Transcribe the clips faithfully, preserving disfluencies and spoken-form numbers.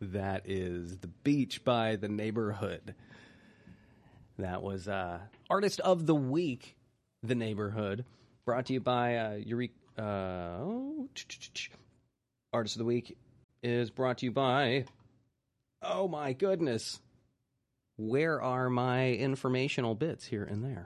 That is The Beach by The Neighborhood. That was uh, Artist of the Week, The Neighborhood, brought to you by uh, Eureka. Uh, oh, Artist of the Week is brought to you by, oh my goodness, where are my informational bits here and there?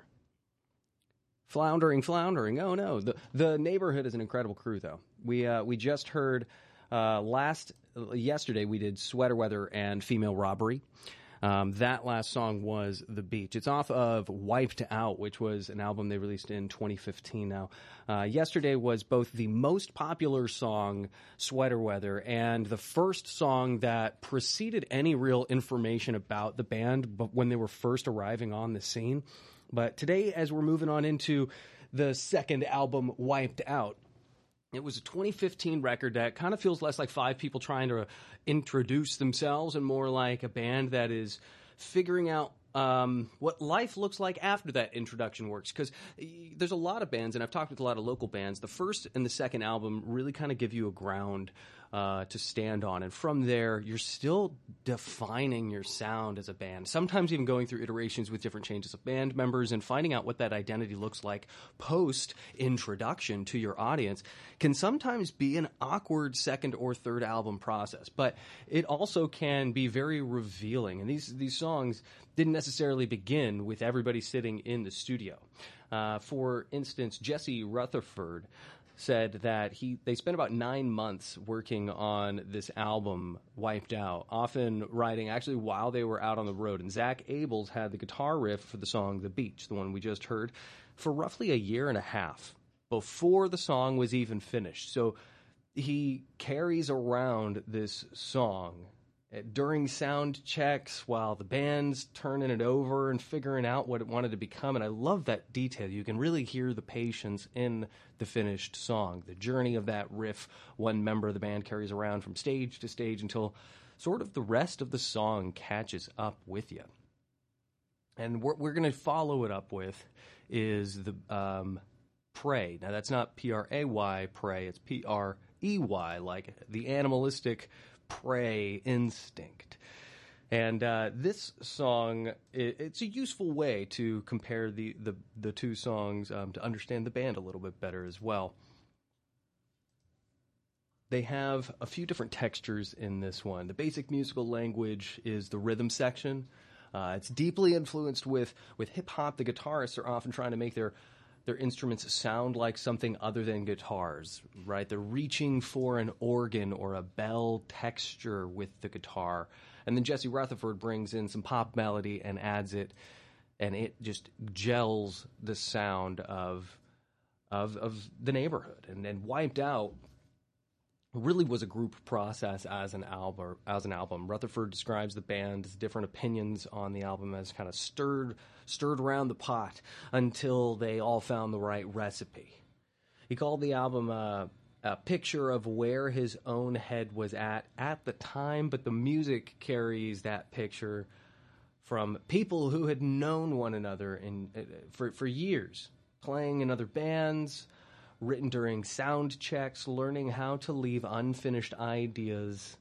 Floundering, floundering. Oh no, the the Neighborhood is an incredible crew, though. We uh, we just heard uh, last yesterday we did Sweater Weather and Female Robbery. Um, that last song was The Beach. It's off of Wiped Out, which was an album they released in twenty fifteen now. Uh, yesterday was both the most popular song, Sweater Weather, and the first song that preceded any real information about the band but when they were first arriving on the scene. But today, as we're moving on into the second album, Wiped Out, it was a twenty fifteen record that kind of feels less like five people trying to introduce themselves and more like a band that is figuring out um, what life looks like after that introduction works. Because there's a lot of bands, and I've talked with a lot of local bands, the first and the second album really kind of give you a ground uh, to stand on. And from there, you're still defining your sound as a band, sometimes even going through iterations with different changes of band members and finding out what that identity looks like post-introduction to your audience can sometimes be an awkward second or third album process. But it also can be very revealing. And these, these songs didn't necessarily begin with everybody sitting in the studio. Uh, for instance, Jesse Rutherford said that he they spent about nine months working on this album, Wiped Out, often writing actually while they were out on the road. And Zach Abels had the guitar riff for the song The Beach, the one we just heard, for roughly a year and a half before the song was even finished. So he carries around this song during sound checks while the band's turning it over and figuring out what it wanted to become. And I love that detail. You can really hear the patience in the finished song, the journey of that riff one member of the band carries around from stage to stage until sort of the rest of the song catches up with you. And what we're going to follow it up with is the um, Pray. Now, that's not P R A Y, pray. It's P R E Y, like the animalistic prey instinct. And uh, this song, it, it's a useful way to compare the, the, the two songs um, to understand the band a little bit better as well. They have a few different textures in this one. The basic musical language is the rhythm section. Uh, it's deeply influenced with, with hip-hop. The guitarists are often trying to make their their instruments sound like something other than guitars, right? They're reaching for an organ or a bell texture with the guitar. And then Jesse Rutherford brings in some pop melody and adds it, and it just gels the sound of of of the Neighborhood. And then Wiped Out really was a group process as an album. As an album, Rutherford describes the band's different opinions on the album as kind of stirred stirred around the pot until they all found the right recipe. He called the album a, a picture of where his own head was at at the time, but the music carries that picture from people who had known one another in uh, for for years, playing in other bands, written during sound checks, learning how to leave unfinished ideas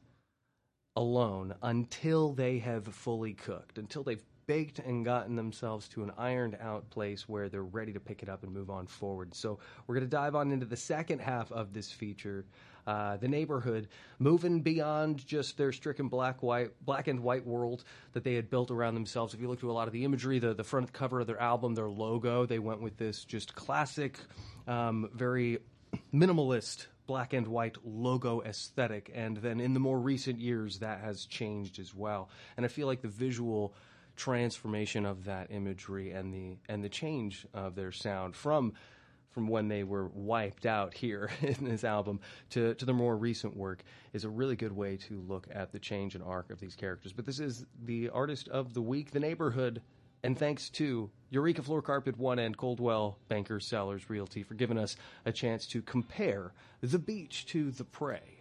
alone until they have fully cooked, until they've baked and gotten themselves to an ironed out place where they're ready to pick it up and move on forward. So we're going to dive on into the second half of this feature, uh, The Neighborhood, moving beyond just their stricken black white black and white world that they had built around themselves. If you look to a lot of the imagery, the, the front cover of their album, their logo, they went with this just classic, um, very minimalist black and white logo aesthetic. And then in the more recent years, that has changed as well. And I feel like the visual transformation of that imagery and the and the change of their sound from from when they were wiped out here in this album to, to their more recent work is a really good way to look at the change and arc of these characters. But this is the Artist of the Week, The Neighborhood, and thanks to Eureka Floor Carpet One and Coldwell Banker Sellers Realty for giving us a chance to compare The Beach to The Prey.